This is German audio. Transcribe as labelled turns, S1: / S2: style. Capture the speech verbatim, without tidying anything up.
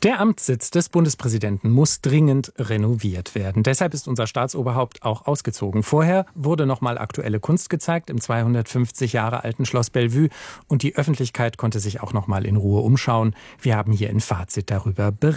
S1: Der Amtssitz des Bundespräsidenten muss dringend renoviert werden. Deshalb ist unser Staatsoberhaupt auch ausgezogen. Vorher wurde nochmal aktuelle Kunst gezeigt im zweihundertfünfzig Jahre alten Schloss Bellevue und die Öffentlichkeit konnte sich auch nochmal in Ruhe umschauen. Wir haben hier ein Fazit darüber berichtet.